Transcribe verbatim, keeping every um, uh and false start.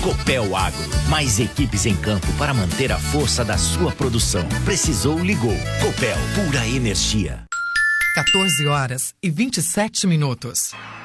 Copel Agro, mais equipes em campo para manter a força da sua produção. Precisou, ligou. Copel, pura energia. quatorze horas e vinte e sete minutos.